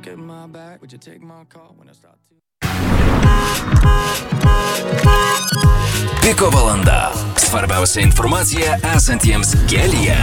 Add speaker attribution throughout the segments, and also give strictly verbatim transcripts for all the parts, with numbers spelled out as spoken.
Speaker 1: get my back? Would you take my call when I start to...
Speaker 2: Piko valanda. Svarbiausia informacija esantiems kelyje.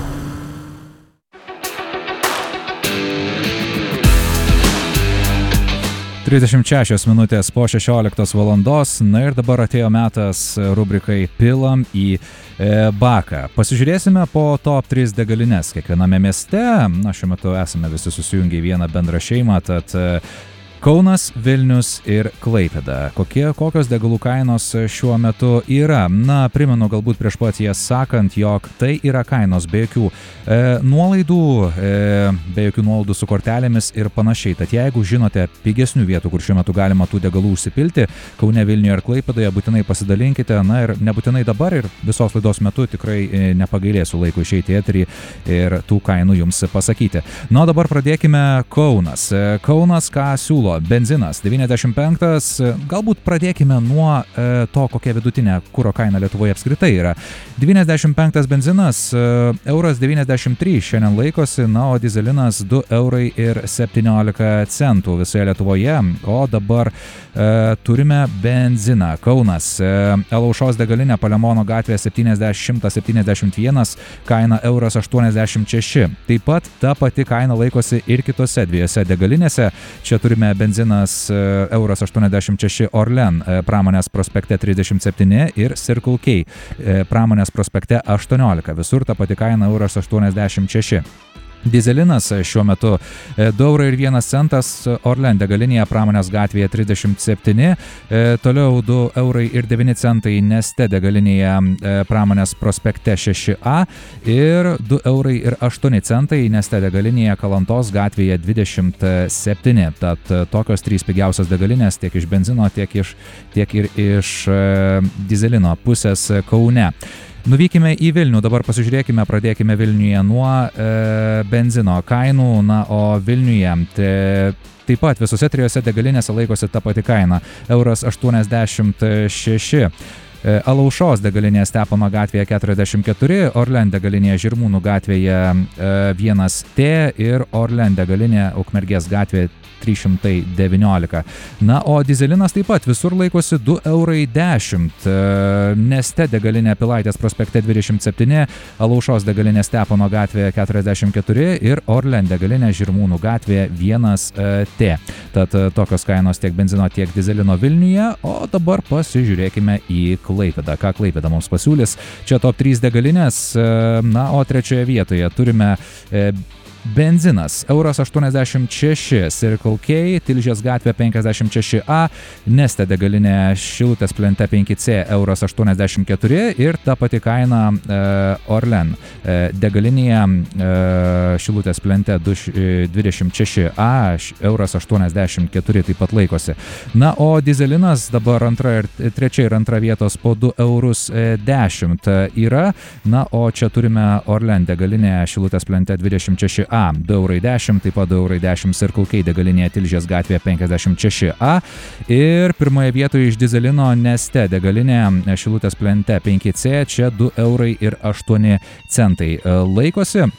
Speaker 3: trisdešimt šešios minutės po šešioliktos valandos, na ir dabar atėjo metas rubrikai Pilam į e, baką. Pasižiūrėsime po top tris degalines kiekviename mieste. Na, šiuo metu esame visi susijungę į vieną bendrą šeimą, tad e, Kaunas, Vilnius ir Klaipėda. Kokie, kokios degalų kainos šiuo metu yra? Na, primenu galbūt prieš pat jas sakant, jog tai yra kainos be jokių e, nuolaidų, e, be jokių nuolaidų su kortelėmis ir panašiai. Tad jeigu žinote pigesnių vietų, kur šiuo metu galima tų degalų užsipilti, Kaune, Vilniuje ir Klaipėdoje, būtinai pasidalinkite. Na ir nebūtinai dabar ir visos laidos metu tikrai e, nepagailėsiu laiko išeiti į eterį ir tų kainų jums pasakyti. Na, dabar pradėkime Kaunas. Kaunas ką siūlo? Benzinas devyniasdešimt penktas, galbūt pradėkime nuo e, to, kokia vidutinė kuro kaina Lietuvoje apskritai yra. devyniasdešimt penktas benzinas, e, euras devyniasdešimt trys šiandien laikosi, na, o dizelinas du eurai ir septyniolika centų visoje Lietuvoje. O dabar e, turime benziną. Kaunas, e, Alaušos degalinė Palemono gatvėje septyniasdešimt šimtas septyniasdešimt vienas, kaina euras aštuoniasdešimt šeši. Taip pat ta pati kaina laikosi ir kitose dviejose degalinėse. Čia turime benzinas euras aštuoniasdešimt šeši Orlen Pramonės prospekte trisdešimt septyni ir Circle K Pramonės prospekte aštuoniolika. Visur ta pati kaina euras aštuoniasdešimt šeši. Dizelinas šiuo metu du eurai ir vienas centas Orlen degalinėje Pramonės gatvėje trisdešimt septyni, e, toliau du eurai ir devyni centai Neste degalinėje e, Pramonės prospekte šeši A ir du eurai ir aštuoni centai Neste degalinėje Kalantos gatvėje dvidešimt septyni. Tad tokios trys pigiausios degalinės tiek iš benzino, tiek, iš, tiek ir iš e, dizelino pusės Kaune. Nuvykime į Vilnių, dabar pasižiūrėkime, pradėkime Vilniuje nuo e, benzino kainų, na, o Vilniuje te, taip pat visose trijose degalinėse laikosi ta pati kaina, euras aštuoniasdešimt šeši. Alaušos degalinėje Stepono gatvėje keturiasdešimt keturi, Orlen degalinėje Žirmūnų gatvėje vienas T ir Orlen degalinėje Ukmergės gatvėje trys šimtai devyniolika. Na, o dizelinas taip pat visur laikosi du eurai dešimt. Neste degalinė Pilaitės prospekte dvidešimt septyni, Alaušos degalinė Stepono gatvėje keturiasdešimt keturi ir Orlen degalinė Žirmūnų gatvėje vienas T. Tad tokios kainos tiek benzino, tiek dizelino Vilniuje, o dabar pasižiūrėkime į Klaipėdą. Ką Klaipėda mums pasiūlys? Čia top trys degalinės, na, o trečioje vietoje turime e, benzinas, euras aštuoniasdešimt šeši, Circle K, Tilžės gatvė penkiasdešimt šeši A, Neste degalinė Šilutės plente penki C, euras aštuoniasdešimt keturi ir ta pati kaina e, Orlen e, degalinėje e, Šilutės plente dvidešimt šeši A, euras aštuoniasdešimt keturi taip pat laikosi. Na, o dizelinas dabar antra ir trečia ir antra vietos po du eurus dešimt yra. Na, o čia turime Orlen degalinė Šilutės plente dvidešimt šeši A, du eurai dešimt, taip pat du eurai dešimt Circle K degalinėje Tilžės gatvėje penkiasdešimt šeši A ir pirmoje vietoje iš dizelino Neste degalinė Šilutės plente penki C, čia du eurai ir aštuoni centai laikosi.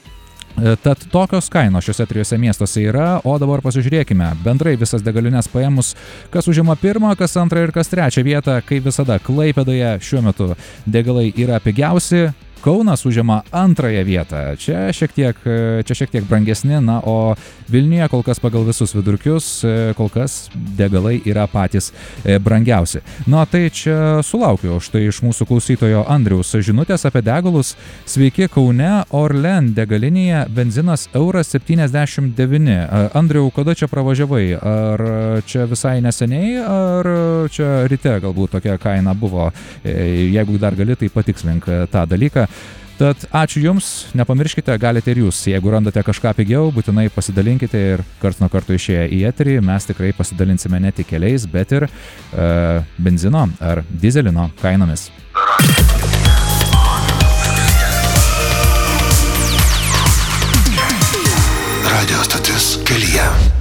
Speaker 3: Tad tokios kainos šiuose trijose miestuose yra, o dabar pasižiūrėkime bendrai visas degalinės paėmus, kas užima pirmą, kas antrą ir kas trečią vietą. Kaip visada, Klaipėdoje šiuo metu degalai yra pigiausi, Kaunas užima antrąją vietą, čia šiek tiek, čia šiek tiek brangesni, na, o Vilniuje kol kas pagal visus vidurkius, kol kas degalai yra patys brangiausi. Na, tai čia sulaukiu štai iš mūsų klausytojo Andriaus žinutės apie degalus. Sveiki, Kaune, Orlen degalinėje benzinas euras septyniasdešimt devyni. Andriau, kada čia pravažiavai? Ar čia visai neseniai, ar čia ryte galbūt tokia kaina buvo? Jeigu dar gali, tai patikslink tą dalyką. Tad ačiū Jums, nepamirškite, galite ir Jūs, jeigu randate kažką pigiau, būtinai pasidalinkite ir karts nuo karto išėję į eterį mes tikrai pasidalinsime ne tik keliais, bet ir e, benzino ar dizelino kainomis.
Speaker 2: Radio stotis kelyje.